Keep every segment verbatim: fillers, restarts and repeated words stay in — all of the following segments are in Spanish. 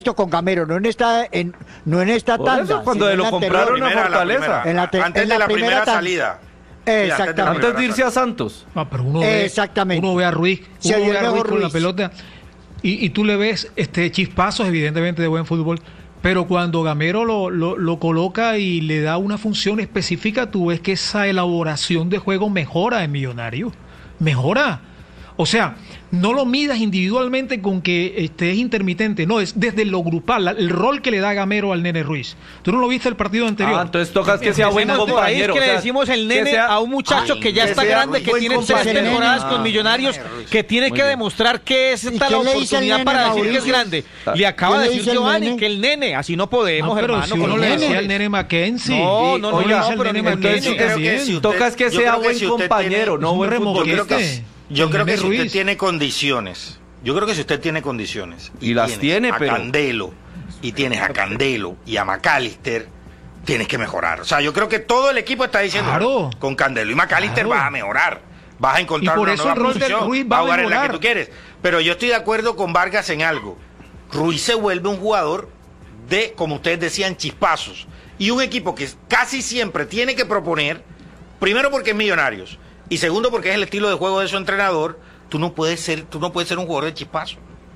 con Gamero, no en esta, en, no en esta Por tanda. eso, cuando lo compraron a Fortaleza. En la te, antes en de la la primera, tan... salida. Exactamente. Antes de irse a Santos. No, pero uno ve, Exactamente. uno ve a Ruiz, Se uno ve a Ruiz con Ruiz. la pelota y, y tú le ves este chispazos evidentemente de buen fútbol, pero cuando Gamero lo, lo, lo coloca y le da una función específica, tú ves que esa elaboración de juego mejora en Millonarios, mejora. O sea, no lo midas individualmente con que este es intermitente, no, es desde lo grupal, la, el rol que le da Gamero al Nene Ruiz. Tú no lo viste el partido anterior. Ah, entonces tocas que sea buen compañero. Que o sea, le decimos el nene sea, a un muchacho ay, que ya que está sea grande, que buen tiene tres compañero. temporadas Ah, con Millonarios, que tiene Muy que bien. demostrar que esta ¿Y es la qué le dice el oportunidad nene, para decir que es Mauricio? grande. Le acaba ¿Qué de le decir dice el Giovanni nene? que el nene, así no podemos, No, pero hermano. si con uno los le nenes. decía al Nene Mackenzie. No, no, no, Hoy le no, dice al pero Nene ni Mackenzie. Mackenzie Yo creo que también. si usted- Tocas que yo sea creo que buen si usted compañero, tiene- no es un buen remoquete. Yo creo que, Este, yo el creo que Nene si usted Ruiz. tiene condiciones, yo creo que si usted tiene condiciones Y las tiene, a pero- Candelo y tienes a Candelo y a McAllister, tienes que mejorar. O sea, yo creo que todo el equipo está diciendo Claro. con Candelo y McAllister Claro. vas a mejorar, vas a encontrar Y por una eso nueva el rol de posición, Ruiz va vas a a jugar en la que mejorar. tú quieres. Pero yo estoy de acuerdo con Vargas en algo. Ruiz se vuelve un jugador de, como ustedes decían, chispazos. Y un equipo que casi siempre tiene que proponer, primero porque es Millonarios, y segundo porque es el estilo de juego de su entrenador. Tú no puedes ser, tú no puedes ser un jugador de chispazo.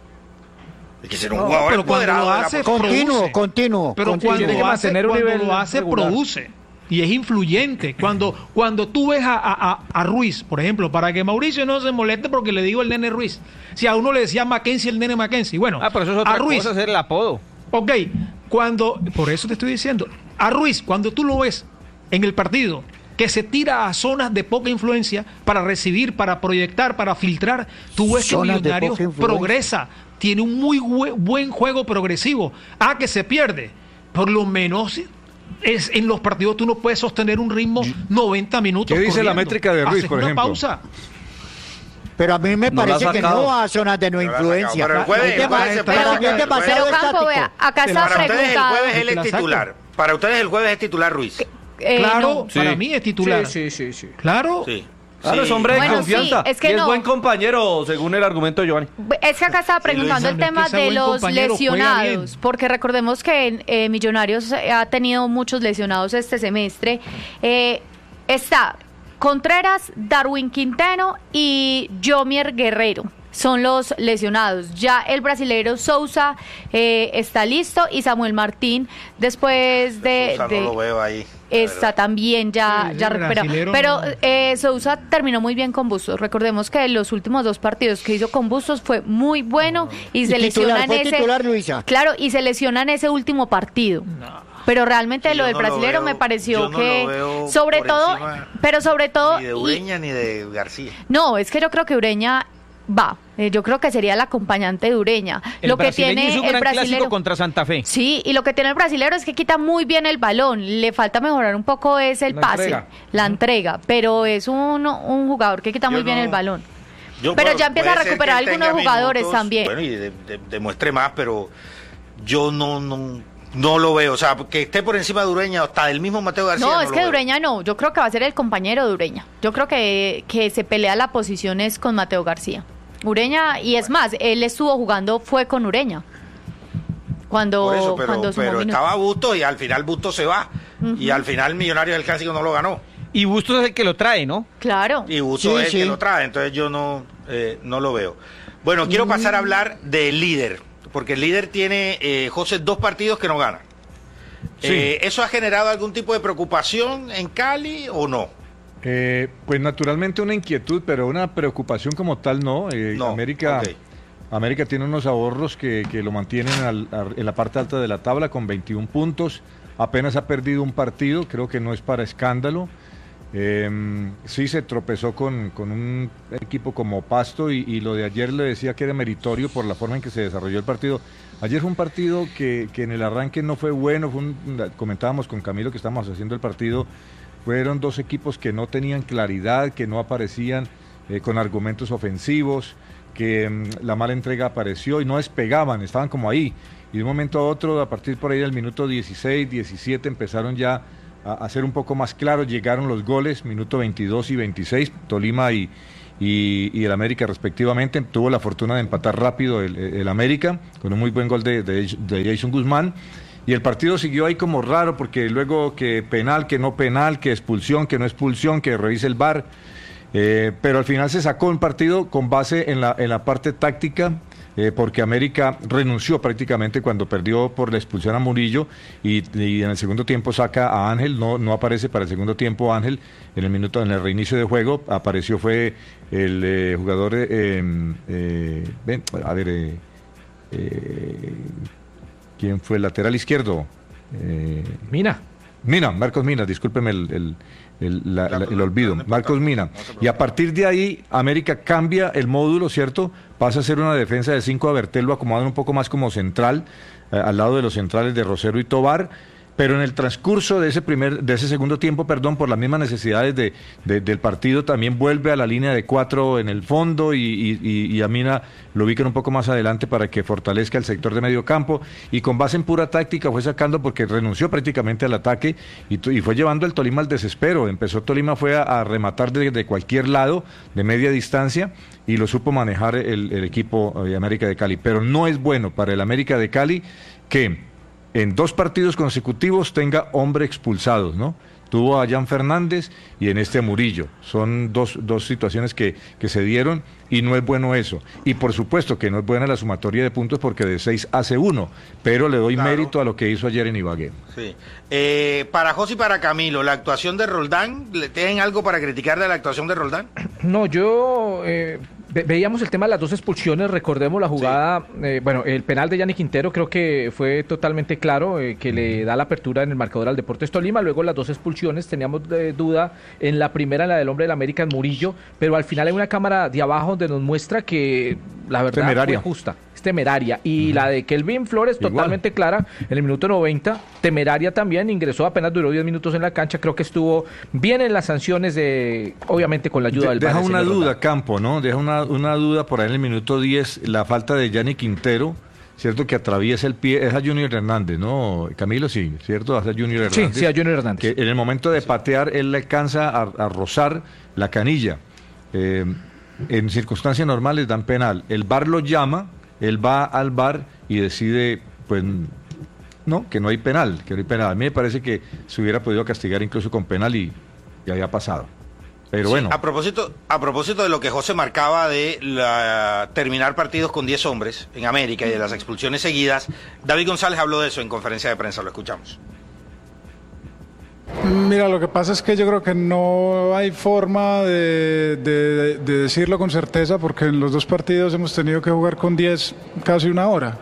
Hay que ser un No, jugador pero cuando empoderado lo de la hace, posición. Continuo, produce. continuo. Pero continuo. cuando, Tiene que lo hace, mantener un cuando nivel lo hace, regular. produce. Y es influyente. Cuando, cuando tú ves a, a, a- a Ruiz, por ejemplo, para que Mauricio no se moleste porque le digo el Nene Ruiz. Si a uno le decía Mackenzie, el Nene Mackenzie. Bueno, Ah, pero eso es otra a Ruiz, cosa, hacer el apodo. ok, cuando, por eso te estoy diciendo, a Ruiz, cuando tú lo ves en el partido, que se tira a zonas de poca influencia para recibir, para proyectar, para filtrar, tú ves que Zonas de Millonarios poca influencia. progresa, tiene un muy bue- buen juego progresivo. Ah, que se pierde, por lo menos es, en los partidos tú no puedes sostener un ritmo noventa minutos. ¿Qué dice la corriendo. métrica de Ruiz, Haces por una ejemplo? pausa. Pero a mí me No la ha parece que sacado. no a zonas de no No la ha influencia. sacado, pero el jueves- Es dema- el jueves se para puede mí es sacar. demasiado Pero Campo, estático. vea, acá Te está la- Para ustedes el preguntado. jueves él es Exacto. titular. Para ustedes el jueves es titular Ruiz. Eh, Claro, no. para Sí. mí es titular. Sí, sí, sí, sí. Claro. Sí. Claro, Sí. es hombre de Bueno, confianza. sí, es que y es no. buen compañero, según el argumento de Giovanni. Es que acá estaba preguntando Luisa, el no es tema que sea de buen los compañero, juega lesionados, bien. porque recordemos que eh, Millonarios ha tenido muchos lesionados este semestre. Eh, está Contreras, Darwin Quintero y Jomier Guerrero. Son los lesionados. Ya el brasileiro Sousa eh, está listo y Samuel Martín después de... Sousa de- no lo veo ahí. Está también ya, Sí, ya el recuperado. brasilero Pero no. eh, Sousa terminó muy bien con Bustos. Recordemos que los últimos dos partidos que hizo con Bustos fue muy bueno y se Y lesiona titular, en fue ese. titular, Luisa. Claro, y se lesiona en ese último partido. Pero realmente Sí, lo yo del no lo brasilero veo- me pareció yo no que lo veo sobre por todo, encima pero sobre todo Ni de y- Ureña ni de García. no, es que yo creo que Ureña va. Eh, yo creo que sería el acompañante de Ureña. El lo que brasileño tiene hizo un el gran clásico brasilero contra Santa Fe. Sí, y lo que tiene el brasilero es que quita muy bien el balón. Le falta mejorar un poco es el La pase, entrega. la entrega, pero es un, un jugador que quita Yo muy bien no- el balón. Yo Pero puedo- ya empieza a puede ser recuperar que él algunos tenga jugadores minutos, también. Bueno, y de- de- demuestre más, pero yo no, no, no lo veo. O sea, que esté por encima de Ureña o hasta del mismo Mateo García. No, No, es lo que veo. Ureña no. Yo creo que va a ser el compañero de Ureña. Yo creo que, que se pelea la posición es con Mateo García. Ureña, y es más, él estuvo jugando, fue con Ureña. Cuando, Por eso, pero, cuando sumó pero minutos. estaba Bustos y al final Bustos se va. Y al final Millonarios del Clásico no lo ganó. Y Bustos es el que lo trae, ¿no? Claro. Y Bustos Sí, es el sí. que lo trae. Entonces yo no, eh, no lo veo. Bueno, quiero pasar a hablar del líder. Porque el líder tiene, eh, José, dos partidos que no gana. Sí. Eh, ¿Eso ha generado algún tipo de preocupación en Cali o no? Eh, pues naturalmente una inquietud, pero una preocupación como tal no. Eh, No, América, ok. América tiene unos ahorros que, que lo mantienen al- a- en la parte alta de la tabla con veintiún puntos. Apenas ha perdido un partido, creo que no es para escándalo. Eh, sí se tropezó con, con un equipo como Pasto y, y lo de ayer le decía que era meritorio por la forma en que se desarrolló el partido. Ayer fue un partido que, que en el arranque no fue bueno, fue un- comentábamos con Camilo que estábamos haciendo el partido, fueron dos equipos que no tenían claridad, que no aparecían eh, con argumentos ofensivos, que mm, la mala entrega apareció y no despegaban, estaban como ahí. Y de un momento a otro, a partir por ahí del minuto dieciséis, diecisiete, empezaron ya a, a ser un poco más claros, llegaron los goles, minuto veintidós y veintiséis, Tolima y, y, y el América respectivamente. Tuvo la fortuna de empatar rápido el, el América con un muy buen gol de, de, de Jason Guzmán. Y el partido siguió ahí como raro, porque luego que penal, que no penal, que expulsión, que no expulsión, que revise el V A R. Eh, pero al final se sacó un partido con base en la, en la parte táctica, eh, porque América renunció prácticamente cuando perdió por la expulsión a Murillo, y, y en el segundo tiempo saca a Ángel, no, no aparece para el segundo tiempo Ángel, en el minuto, en el reinicio de juego, apareció fue el eh, jugador, eh, eh, ven, a ver, eh, eh, ¿quién fue el lateral izquierdo? Eh, Mina. Mina, Marcos Mina, discúlpeme el, el, el, la, la, el olvido, Marcos Mina. Y a partir de ahí, América cambia el módulo, ¿cierto? Pasa a ser una defensa de cinco, a Bertel lo acomodan un poco más como central, eh, al lado de los centrales de Rosero y Tobar. Pero en el transcurso de ese primer, de ese segundo tiempo, perdón, por las mismas necesidades de, de, del partido, también vuelve a la línea de cuatro en el fondo y, y, y a Mina lo ubican un poco más adelante para que fortalezca el sector de medio campo, y con base en pura táctica fue sacando, porque renunció prácticamente al ataque y, y fue llevando el Tolima al desespero. Empezó Tolima fue a, a rematar de, de cualquier lado, de media distancia, y lo supo manejar el, el equipo de América de Cali. Pero no es bueno para el América de Cali que en dos partidos consecutivos tenga hombre expulsados, ¿no? Tuvo a Jan Fernández y en este a Murillo. Son dos, dos situaciones que, que se dieron y no es bueno eso. Y por supuesto que no es buena la sumatoria de puntos, porque de seis hace uno, pero le doy Claro. mérito a lo que hizo ayer en Ibagué. Sí. Eh, para José y para Camilo, ¿la actuación de Roldán? ¿Le tienen algo para criticar de la actuación de Roldán? No, yo eh, ve- veíamos el tema de las dos expulsiones, recordemos la jugada, eh, bueno, el penal de Yanni Quintero creo que fue totalmente claro, eh, que le da la apertura en el marcador al Deportes Tolima. Luego las dos expulsiones, teníamos de duda en la primera, en la del hombre del América, en Murillo, pero al final hay una cámara de abajo donde nos muestra que la verdad Temeraria. fue justa, es temeraria, y la de Kelvin Flores Igual. totalmente clara, en el minuto noventa, temeraria también, ingresó, apenas duró diez minutos en la cancha, creo que estuvo bien en las sanciones, de obviamente con la ayuda De- del V A R, deja una señor duda, Roldán. Campo, ¿no? Deja una, una duda por ahí en el minuto diez, la falta de Yanni Quintero, ¿cierto? Que atraviesa el pie, es a Junior Hernández, ¿no? Camilo, sí, ¿cierto? Es a Junior Hernández. Sí, sí, a Junior Hernández. Que en el momento de patear, él le alcanza a, a rozar la canilla. Eh, en circunstancias normales dan penal. El V A R lo llama, él va al V A R y decide, pues, no, que no hay penal, que no hay penal. A mí me parece que se hubiera podido castigar incluso con penal y, y había pasado. Pero Sí, bueno. A propósito, a propósito de lo que José marcaba de la, terminar partidos con diez hombres en América y de las expulsiones seguidas, David González habló de eso en conferencia de prensa, lo escuchamos. Mira, lo que pasa es que yo creo que no hay forma de, de- de decirlo con certeza, porque en los dos partidos hemos tenido que jugar con diez casi una hora.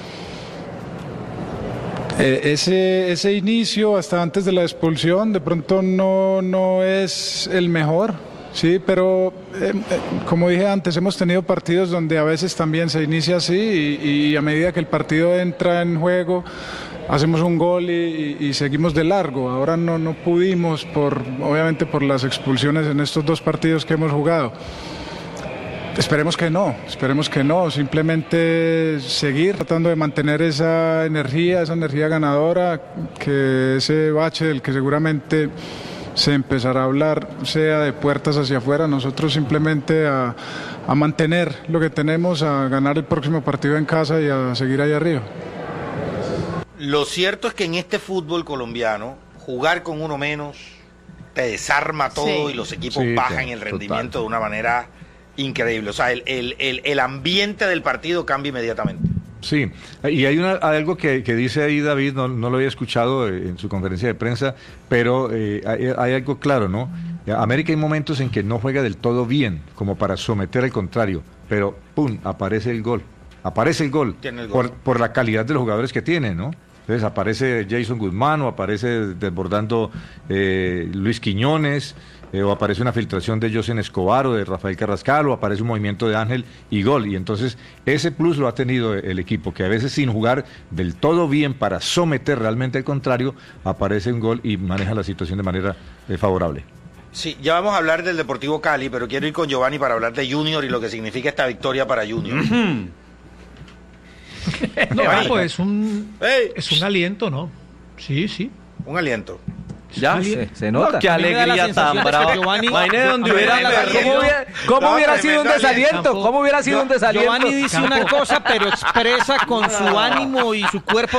Eh, ese, ese inicio hasta antes de la expulsión de pronto no, no es el mejor, sí, pero eh, eh, como dije antes, hemos tenido partidos donde a veces también se inicia así y, y a medida que el partido entra en juego hacemos un gol y, y- y seguimos de largo. Ahora no, no pudimos, por, obviamente por las expulsiones en estos dos partidos que hemos jugado. Esperemos que no, esperemos que no, simplemente seguir tratando de mantener esa energía, esa energía ganadora, que ese bache del que seguramente se empezará a hablar sea de puertas hacia afuera, nosotros simplemente a, a mantener lo que tenemos, a ganar el próximo partido en casa y a seguir ahí arriba. Lo cierto es que en este fútbol colombiano, jugar con uno menos te desarma todo Sí. y los equipos Sí, bajan claro, el total. rendimiento de una manera increíble. O sea, el, el, el, el ambiente del partido cambia inmediatamente. Sí, y hay una, algo que, que dice ahí David, no, no lo había escuchado en su conferencia de prensa, pero eh, hay, hay algo claro, ¿no? América hay momentos en que no juega del todo bien, como para someter al contrario, pero ¡pum!, aparece el gol. Aparece el gol, Tiene el gol. Por, por la calidad de los jugadores que tiene, ¿no? Entonces aparece Jason Guzmán, o aparece desbordando eh, Luis Quiñones, eh, o aparece una filtración de Josen Escobar o de Rafael Carrascal, o aparece un movimiento de Ángel y gol. Y entonces ese plus lo ha tenido el equipo, que a veces sin jugar del todo bien para someter realmente al contrario, aparece un gol y maneja la situación de manera eh, favorable. Sí, ya vamos a hablar del Deportivo Cali, pero quiero ir con Giovanni para hablar de Junior y lo que significa esta victoria para Junior. No, Giovanni. pues es un, ¡Ey! es un aliento, ¿no? Sí, sí. Un aliento. ¿Ya? Se, se nota. No, qué A mí me da la alegría sensación tan de que brava. Giovanni- Imagínate donde hubiera Tremendo perdido. ¿Cómo hubiera, cómo No, hubiera sido un tremendo desaliento? aliento. ¿Cómo hubiera sido un desaliento? Giovanni dice una cosa, pero expresa con su ánimo y su cuerpo